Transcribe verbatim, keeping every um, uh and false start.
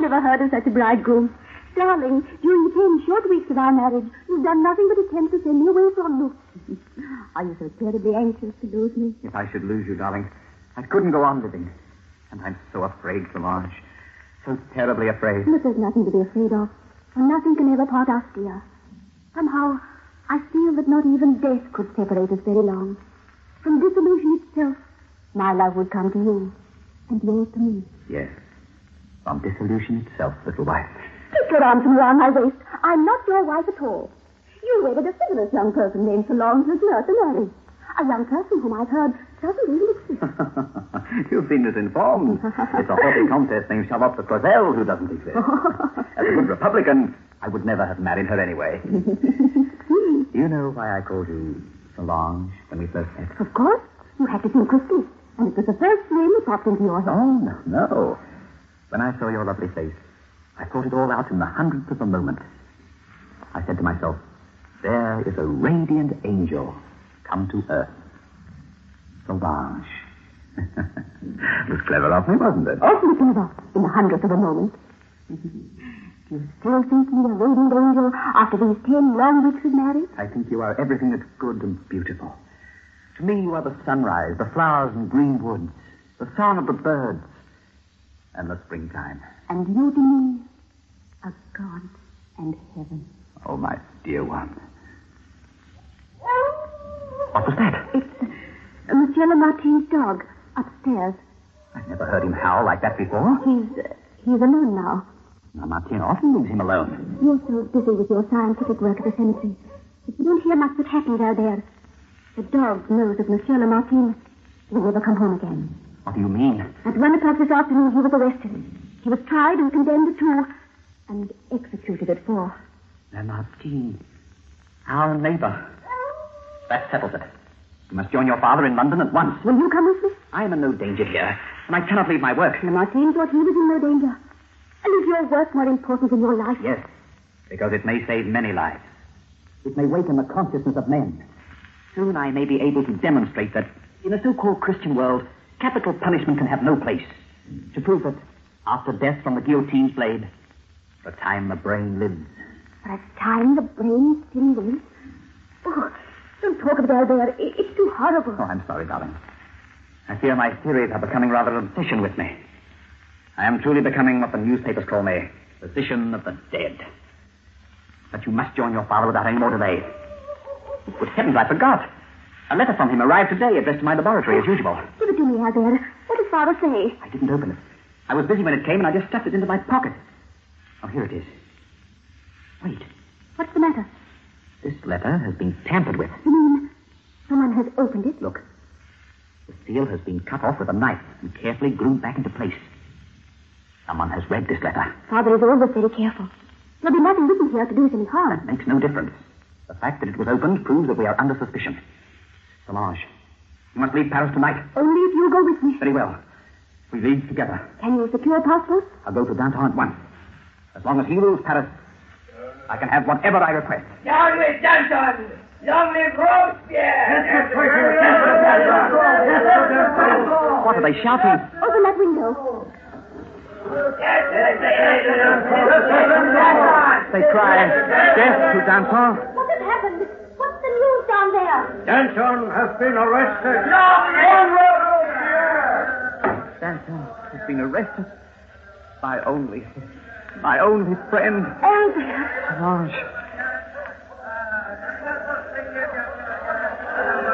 never heard of such a bridegroom. Darling, during the ten short weeks of our marriage, you've done nothing but attempt to send me away from you. Are you so terribly anxious to lose me? If I should lose you, darling, I couldn't go on living. And I'm so afraid, Solange. So terribly afraid. But there's nothing to be afraid of. And nothing can ever part us, dear. Somehow, I feel that not even death could separate us very long. From dissolution itself, my love would come to you, and yours to me. Yes. From dissolution itself, little wife. Take your arms from around my waist. I'm not your wife at all. You wedded a frivolous young person named Solange Leclerc to marry. A young person whom I've heard doesn't even exist. You've been misinformed. It's a haughty countess named Charlotte de Clausel who doesn't exist. As a good Republican, I would never have married her anyway. Do you know why I called you Solange when we first met? Of course. You had to think Christie. And it was the first name that popped into your head. Oh, no, no. When I saw your lovely face, I thought it all out in the hundredth of a moment. I said to myself, there is a radiant angel come to earth. Solange. It was clever of me, wasn't it? Awfully clever. In the hundredth of a moment. Do you still think me a radiant angel after these ten long weeks of marriage? I think you are everything that's good and beautiful. To me, you are the sunrise, the flowers and green woods, the song of the birds, and the springtime. And you to me, a God and heaven. Oh, my dear one. What was that? It's uh, Monsieur Lamartine's dog upstairs. I've never heard him howl like that before. He's uh, he's alone now. Lamartine often leaves him alone. You're so busy with your scientific work at the cemetery that you don't hear much that happens out there. The dog knows that Monsieur Lamartine will never come home again. What do you mean? At one o'clock this afternoon, he was arrested. He was tried and condemned to two, and executed at four. Lamartine, our neighbor. That settles it. You must join your father in London at once. Will you come with me? I am in no danger here, and I cannot leave my work. Lamartine thought he was in no danger. And is your work more important than your life? Yes, because it may save many lives. It may waken the consciousness of men. Soon I may be able to demonstrate that in a so-called Christian world, capital punishment can have no place. To prove that after death from the guillotine's blade, for a time the brain lives. For a time the brain still lives? Oh, don't talk of it, Albert. It's too horrible. Oh, I'm sorry, darling. I fear my theories are becoming rather an obsession with me. I am truly becoming what the newspapers call me, physician of the dead. But you must join your father without any more delay. Good heavens, I forgot. A letter from him arrived today, addressed to my laboratory, as usual. Give it to me, Albert. What does father say? I didn't open it. I was busy when it came, and I just stuffed it into my pocket. Oh, here it is. Wait. What's the matter? This letter has been tampered with. You mean someone has opened it? Look. The seal has been cut off with a knife and carefully glued back into place. Someone has read this letter. Father is always very careful. There'll be nothing written here to do us any harm. That makes no difference. The fact that it was opened proves that we are under suspicion. Solange, you must leave Paris tonight. Only if you go with me. Very well. We leave together. Can you secure passports? I'll go to Danton at once. As long as he rules Paris, I can have whatever I request. Long live Danton! Long live Robespierre! What are they shouting? Open that window. They cry, death to Danton. What has happened? What's the news down there? Danton has been arrested. Danton has been arrested. My only, my only friend. Albert. Solange.